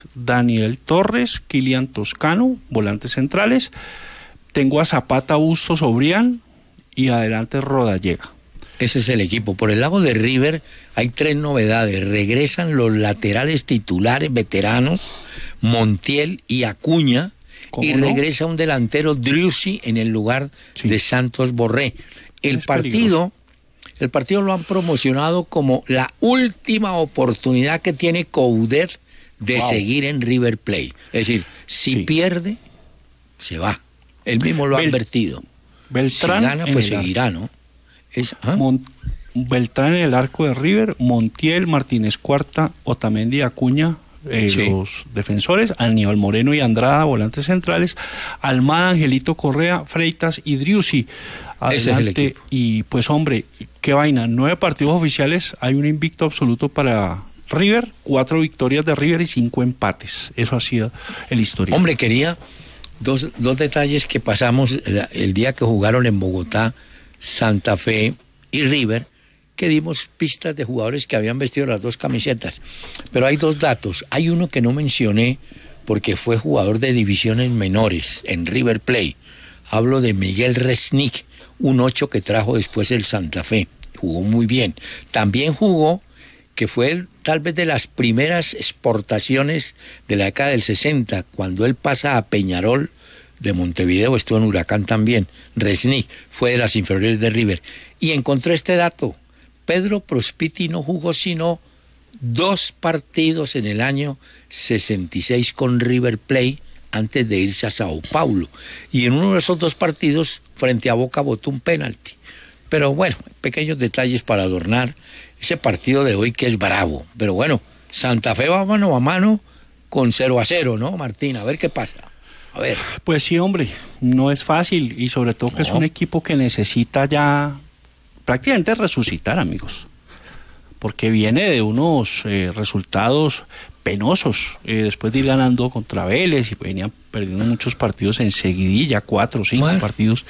Daniel Torres, Kilian Toscano, volantes centrales. Tengo a Zapata, Bustos, Obrián y adelante Rodallega. Ese es el equipo. Por el lado de River hay 3 novedades. Regresan los laterales titulares veteranos, Montiel y Acuña, y regresa un delantero, Driussi, en el lugar de Santos Borré. El partido lo han promocionado como la última oportunidad que tiene Coudet de seguir en River Plate. Es decir, si pierde, se va. Él mismo lo ha advertido. Beltrán, si gana, pues seguirá, ¿no? Beltrán en el arco de River, Montiel, Martínez Cuarta, Otamendi, Acuña, los defensores, Aníbal Moreno y Andrada, volantes centrales, Almada, Angelito Correa, Freitas y Driussi. Adelante. Ese es el equipo. Y pues hombre, qué vaina, 9 partidos oficiales, hay un invicto absoluto para River, 4 victorias de River y 5 empates. Eso ha sido el histórico. Hombre, quería dos detalles que pasamos el día que jugaron en Bogotá, Santa Fe y River, que dimos pistas de jugadores que habían vestido las 2 camisetas. Pero hay 2 datos. Hay uno que no mencioné porque fue jugador de divisiones menores en River Plate. Hablo de Miguel Resnick, un 8 que trajo después el Santa Fe. Jugó muy bien. También jugó, que fue tal vez de las primeras exportaciones de la década del 60, cuando él pasa a Peñarol de Montevideo, estuvo en Huracán también. Resnick fue de las inferiores de River. Y encontré este dato. Pedro Prospiti no jugó sino 2 partidos en el año 66 con River Plate antes de irse a Sao Paulo. Y en uno de esos 2 partidos, frente a Boca, botó un penalti. Pero bueno, pequeños detalles para adornar ese partido de hoy que es bravo. Pero bueno, Santa Fe va mano a mano con 0-0, ¿no, Martín? A ver qué pasa. A ver. Pues sí, hombre, no es fácil y sobre todo que es un equipo que necesita ya prácticamente resucitar, amigos, porque viene de unos resultados penosos, después de ir ganando contra Vélez y venían perdiendo muchos partidos enseguidilla, 4 o 5 partidos,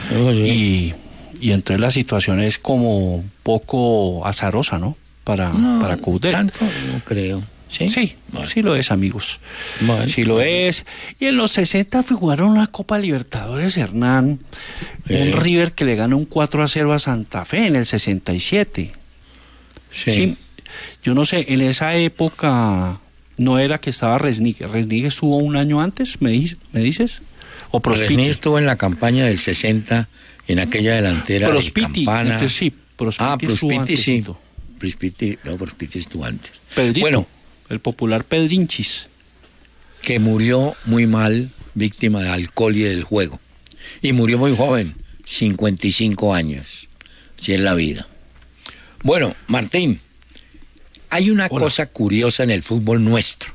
y entonces la situación es como un poco azarosa, ¿no? Para Coudet. Tanto no creo. Sí, sí lo es, amigos. Sí lo es. Y en los 60 jugaron la Copa Libertadores, Hernán. Un River que le gana un 4-0 a Santa Fe en el 67. Sí. Yo no sé, en esa época no era que estaba Resnick. Resnick estuvo un año antes, ¿me dices? ¿O Prospiti? Resnick estuvo en la campaña del 60, en aquella delantera Prospiti, de Campana. Entonces sí, Prospiti sí. Prospiti estuvo antes. Pedrito. Bueno, el popular Pedrinchis, que murió muy mal, víctima de alcohol y del juego. Y murió muy joven, 55 años. Así es la vida. Bueno, Martín, hay una cosa curiosa en el fútbol nuestro.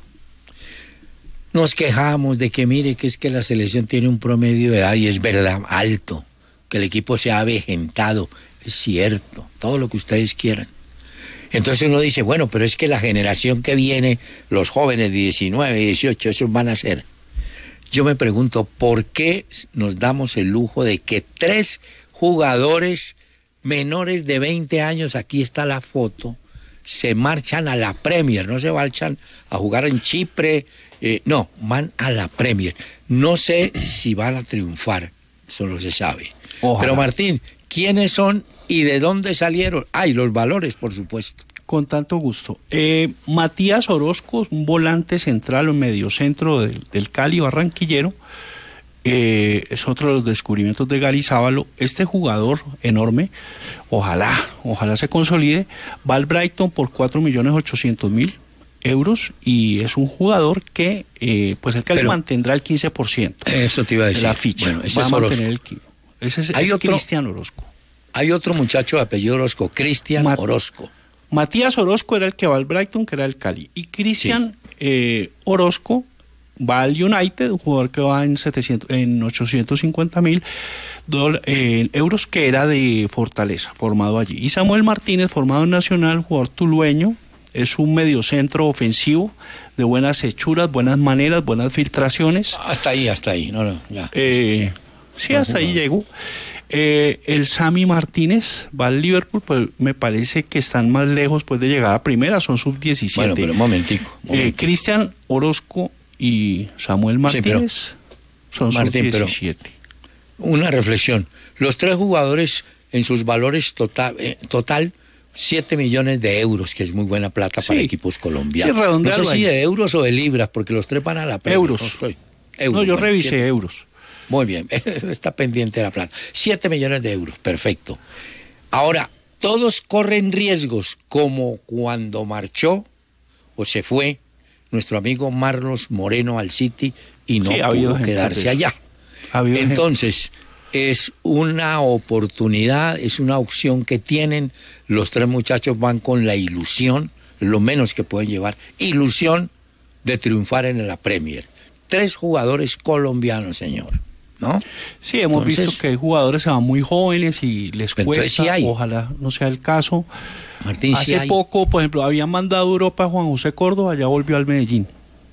Nos quejamos de que mire que es que la selección tiene un promedio de edad, y es verdad, alto, que el equipo se ha avejentado. Es cierto, todo lo que ustedes quieran. Entonces uno dice, bueno, pero es que la generación que viene, los jóvenes de 19, 18, esos van a ser. Yo me pregunto, ¿por qué nos damos el lujo de que 3 jugadores menores de 20 años, aquí está la foto, se marchan a la Premier? No se marchan a jugar en Chipre, no, van a la Premier. No sé si van a triunfar, eso no se sabe. Ojalá. Pero Martín, ¿quiénes son y de dónde salieron? Y los valores, por supuesto. Con tanto gusto. Matías Orozco, un volante central o mediocentro del Cali barranquillero, es otro de los descubrimientos de Gary Sábalo. Este jugador enorme, ojalá se consolide, va al Brighton por 4.800.000 euros y es un jugador que pues el Cali mantendrá el 15%. Eso te iba a decir. De la ficha. Bueno, ese va es a mantener el 15%. Ese es Cristian Orozco. Hay otro muchacho de apellido Orozco, Cristian Orozco. Matías Orozco era el que va al Brighton, que era el Cali. Y Cristian Orozco va al United, un jugador que va en 850.000 euros, que era de Fortaleza, formado allí. Y Samuel Martínez, formado en Nacional, jugador tulueño, es un mediocentro ofensivo de buenas hechuras, buenas maneras, buenas filtraciones. Hasta ahí, no, ya. Sí, hasta ahí llegó. el Sami Martínez va al Liverpool, pues me parece que están más lejos pues de llegar a primera, son sub-17. Bueno, pero un momentico. Cristian Orozco y Samuel Martínez son sub-17. Una reflexión. Los 3 jugadores en sus valores total 7 millones de euros, que es muy buena plata para equipos colombianos. Sí, no sé si de euros o de libras, porque los 3 van a la Premier. Euros. No, yo revisé euros. Muy bien, está pendiente de la plata. 7 millones de euros, perfecto. Ahora, todos corren riesgos, como cuando marchó o se fue nuestro amigo Marlos Moreno al City y no pudo quedarse allá. Entonces, es una oportunidad, es una opción que tienen. Los 3 muchachos van con la ilusión, lo menos que pueden llevar, ilusión de triunfar en la Premier. 3 jugadores colombianos, señor, ¿no? Sí, hemos visto que hay jugadores que van muy jóvenes y les cuesta, ojalá no sea el caso. Martín, hace poco, por ejemplo, habían mandado a Europa a Juan José Córdoba, ya volvió al Medellín.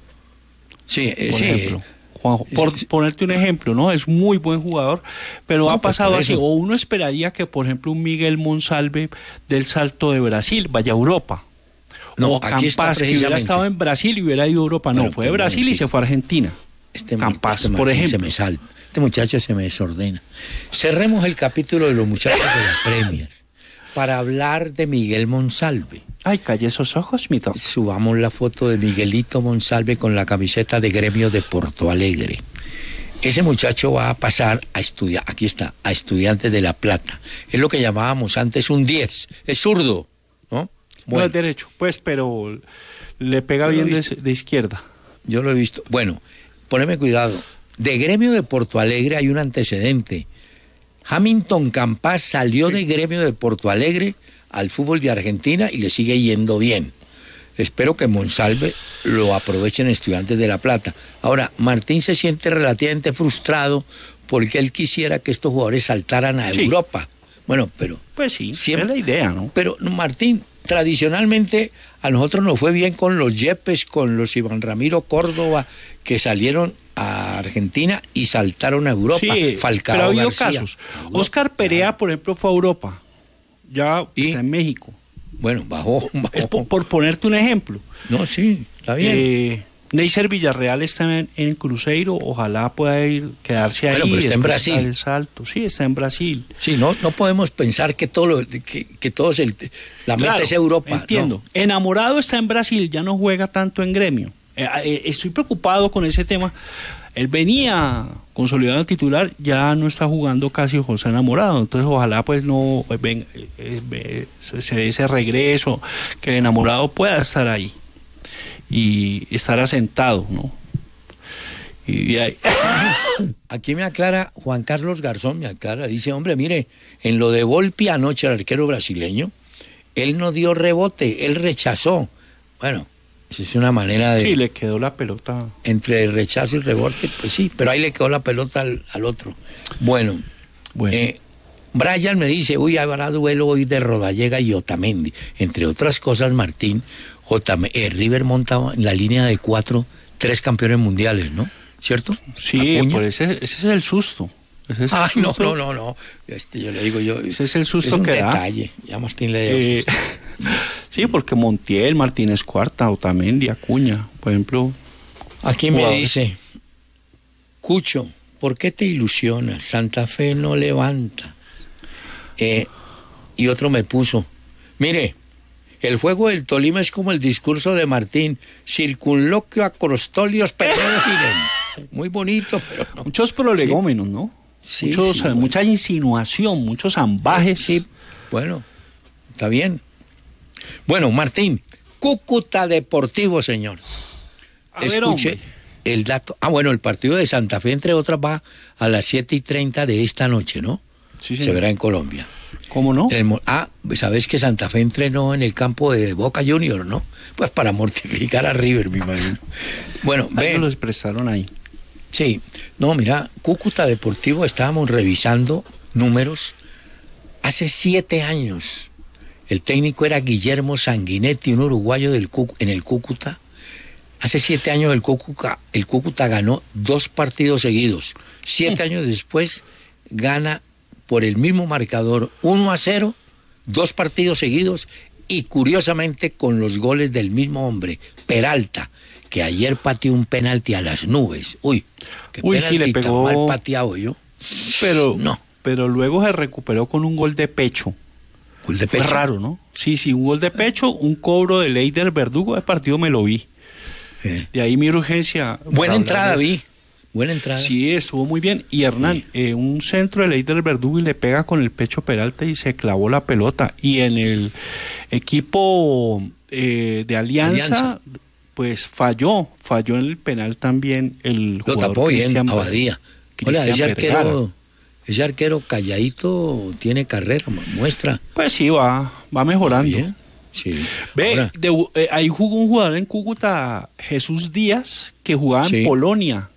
Sí, por ejemplo. Por ponerte un ejemplo, ¿no? Es muy buen jugador, pero ha pasado así. O uno esperaría que, por ejemplo, un Miguel Monsalve del Salto de Brasil vaya a Europa. No, o Campas, que hubiera estado en Brasil y hubiera ido a Europa. No, fue de Brasil y se fue a Argentina. Campas, por ejemplo. Este muchacho se me desordena. Cerremos el capítulo de los muchachos de la Premier para hablar de Miguel Monsalve. Ay, calle esos ojos, mi toque. Subamos la foto de Miguelito Monsalve con la camiseta de Gremio de Porto Alegre. Ese muchacho va a pasar a estudiar, aquí está, a Estudiantes de La Plata. Es lo que llamábamos antes un 10, es zurdo, ¿no? Bueno. No es derecho, pues, pero le pega bien de izquierda. Yo lo he visto. Bueno, poneme cuidado. De Gremio de Porto Alegre hay un antecedente. Hamilton Campas salió de Gremio de Porto Alegre al fútbol de Argentina y le sigue yendo bien. Espero que Monsalve lo aprovechen Estudiantes de La Plata. Ahora, Martín se siente relativamente frustrado porque él quisiera que estos jugadores saltaran a Europa. Bueno, pero... Pues sí, siempre es la idea, ¿no? Pero, Martín, tradicionalmente a nosotros nos fue bien con los Yepes, con los Iván Ramiro Córdoba, que salieron a Argentina y saltaron a Europa. Sí, Falcao, pero ha habido García. casos. Óscar Perea, por ejemplo, fue a Europa. Ya está en México. Bueno, bajó. Es por ponerte un ejemplo. No, sí, está bien. Neisser Villarreal está en Cruzeiro, ojalá pueda quedarse ahí. Pero está en Brasil. El salto. Sí, está en Brasil. Sí, no podemos pensar que todos la meta es Europa. Entiendo. No. Enamorado está en Brasil, ya no juega tanto en Gremio. Estoy preocupado con ese tema. Él venía consolidado titular, ya no está jugando casi José Enamorado, entonces ojalá pues no se dé ese regreso, que el Enamorado pueda estar ahí y estar asentado, ¿no? Y ahí. Aquí me aclara Juan Carlos Garzón, dice, hombre, mire, en lo de Volpi anoche, el arquero brasileño, él no dio rebote, él rechazó. Bueno, esa es una manera de... Sí, le quedó la pelota. Entre el rechazo y el rebote, pues sí, pero ahí le quedó la pelota al otro. Bueno. Brian me dice, habrá duelo hoy de Rodallega y Otamendi. Entre otras cosas, Martín, River montaba en la línea de 3 campeones mundiales, ¿no? ¿Cierto? Sí, pues ese es el susto. No. Yo le digo ese es el susto es un que detalle. Ya Martín le dio susto. Sí, porque Montiel, Martínez Cuarta, Otamendi, Acuña, por ejemplo. Aquí me dice, Cucho, ¿por qué te ilusionas? Santa Fe no levanta. Y otro me puso, mire, el juego del Tolima es como el discurso de Martín, circunloquio acrostolios perdidos. Muy bonito, pero no. Muchos prolegómenos, sí. ¿No? Sí, mucha insinuación, muchos ambajes. Sí, bueno, está bien. Bueno, Martín, Cúcuta Deportivo, señor. Escuche el dato. El partido de Santa Fe, entre otras, va a las 7:30 de esta noche, ¿no? Sí, se verá en Colombia. ¿Cómo no? ¿Sabes que Santa Fe entrenó en el campo de Boca Junior, no? Pues para mortificar a River, me imagino. Bueno, los prestaron ahí. Sí. No, mira, Cúcuta Deportivo, estábamos revisando números. Hace 7 años, el técnico era Guillermo Sanguinetti, un uruguayo en el Cúcuta. Hace 7 años el Cúcuta ganó 2 partidos seguidos. 7 años después gana por el mismo marcador 1-0, 2 partidos seguidos, y curiosamente con los goles del mismo hombre, Peralta, que ayer pateó un penalti a las nubes. Uy, qué penalti sí, le pegó tan mal pateado yo. Pero no. Pero luego se recuperó con un gol de pecho. ¿Gol de pecho? Fue raro, ¿no? Sí, un gol de pecho, un cobro de Leider Verdugo, de partido me lo vi. De ahí mi urgencia. Buena entrada, vi. Buena entrada. Sí, estuvo muy bien. Y Hernán, un centro de Leider Verdugo y le pega con el pecho Peralta y se clavó la pelota. Y en el equipo de Alianza, pues falló en el penal también el jugador. Lo tapó bien, Abadía. Hola, Cristian ese arquero calladito tiene carrera, muestra. Pues sí, va mejorando. Bien. Sí. Ve, ahí jugó un jugador en Cúcuta, Jesús Díaz, que jugaba en Polonia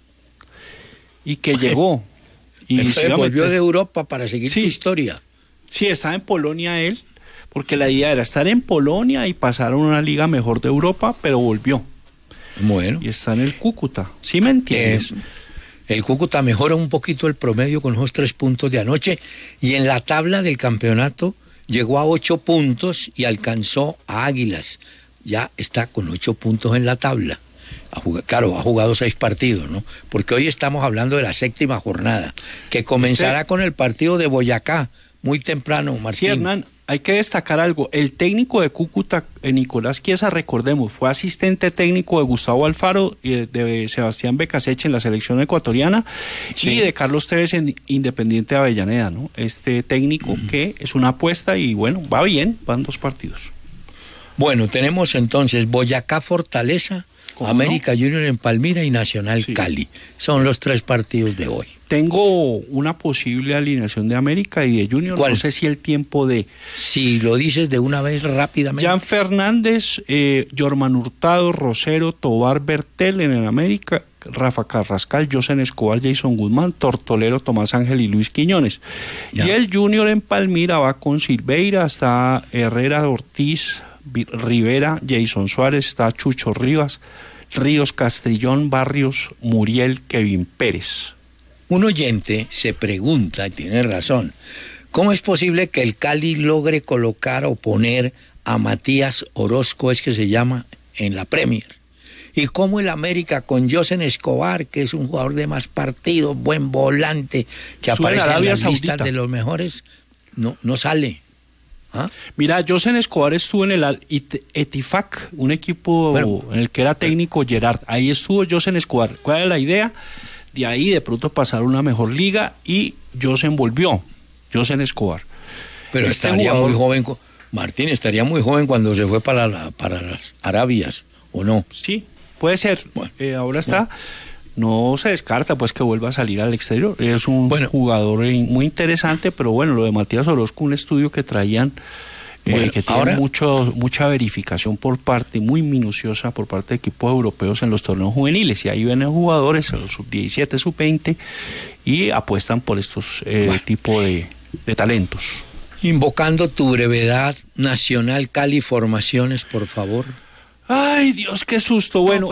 y que llegó. Y volvió de Europa para seguir su historia. Sí, estaba en Polonia él, porque la idea era estar en Polonia y pasar a una liga mejor de Europa, pero volvió. Bueno. Y está en el Cúcuta. ¿Sí me entiendes? El Cúcuta mejora un poquito el promedio con los 3 puntos de anoche, y en la tabla del campeonato llegó a 8 puntos y alcanzó a Águilas. Ya está con 8 puntos en la tabla. Claro, ha jugado 6 partidos, ¿no? Porque hoy estamos hablando de la 7ª jornada, que comenzará con el partido de Boyacá, muy temprano, Martín. Sí, Hernán, hay que destacar algo. El técnico de Cúcuta, Nicolás Chiesa, recordemos, fue asistente técnico de Gustavo Alfaro y de Sebastián Becasseche en la selección ecuatoriana, y de Carlos Tevez en Independiente de Avellaneda, ¿no? Este técnico que es una apuesta y bueno, va bien, van 2 partidos. Bueno, tenemos entonces Boyacá Fortaleza, América Junior en Palmira y Nacional Cali. Son los 3 partidos de hoy. Tengo una posible alineación de América y de Junior. ¿Cuál? No sé si el tiempo de... Si lo dices de una vez rápidamente. Jan Fernández, Yorman Hurtado, Rosero, Tobar, Bertel en el América, Rafa Carrascal, Josen Escobar, Jason Guzmán, Tortolero, Tomás Ángel y Luis Quiñones. Ya. Y el Junior en Palmira va con Silveira, está Herrera, Ortiz, Rivera, Jason Suárez, está Chucho Rivas, Ríos, Castrillón, Barrios, Muriel, Kevin Pérez. Un oyente se pregunta, y tiene razón, ¿cómo es posible que el Cali logre colocar o poner a Matías Orozco, es que se llama, en la Premier? Y cómo el América con Josen Escobar, que es un jugador de más partidos, buen volante, que aparece en las listas de los mejores, no sale. ¿Ah? Mira, Josen Escobar estuvo en el Etifac, un equipo en el que era técnico Gerard. Ahí estuvo Josen Escobar. ¿Cuál era la idea? De ahí de pronto pasar a una mejor liga y Josen volvió, Josen Escobar. Pero estaría muy joven, Martín, estaría muy joven cuando se fue para las Arabias, ¿o no? Sí, puede ser. Bueno, ahora está... No se descarta pues que vuelva a salir al exterior. Es un jugador muy interesante, pero bueno, lo de Matías Orozco, un estudio que traían que tiene mucha verificación por parte, muy minuciosa por parte de equipos europeos en los torneos juveniles, y ahí vienen jugadores, los sub-17, sub-20, y apuestan por estos tipo de talentos. Invocando tu brevedad, Nacional Cali Formaciones, por favor. Ay, Dios, qué susto. Bueno,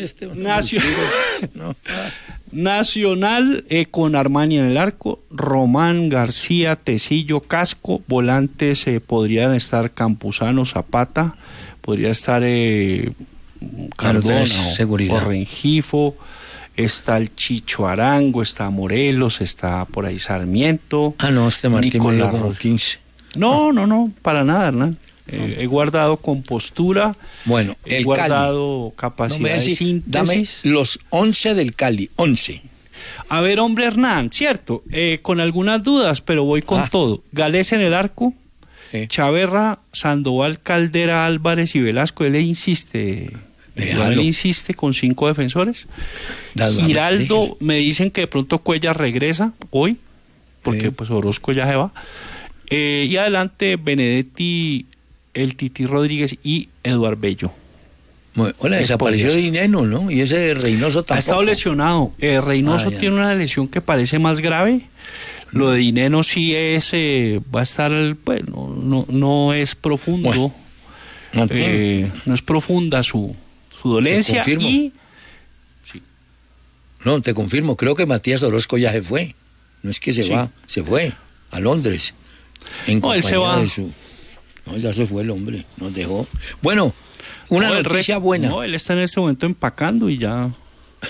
Nacional con Armani en el arco, Román, García, Tecillo, Casco, volantes podrían estar Campuzano, Zapata, podría estar Cardona o Rengifo, está el Chicho Arango, está Morelos, está por ahí Sarmiento. No, este Martín me dio como 15. No, para nada, Hernán. He guardado compostura, bueno, he guardado Cali. Capacidad de síntesis. Dame los 11 del Cali, 11. A ver, hombre, Hernán, cierto, con algunas dudas, pero voy con todo. Galés en el arco, Chaverra, Sandoval, Caldera, Álvarez y Velasco. Él insiste con 5 defensores. Giraldo, me dicen que de pronto Cuellar regresa hoy, porque pues Orozco ya se va. Y adelante Benedetti, el Titi Rodríguez y Eduard Bello. Hola, desapareció Dineno, ¿no? Y ese Reynoso tampoco. Ha estado lesionado. Reynoso tiene una lesión que parece más grave. Lo de Dineno sí es, va a estar, pues, no es profundo. No es profunda su dolencia. Te confirmo. No, te confirmo, creo que Matías Orozco ya se fue. No es que se va, se fue. a Londres. En No, él se compañía va. de su... No, ya se fue el hombre, nos dejó. Bueno, una No, noticia buena. No, él está en este momento empacando y ya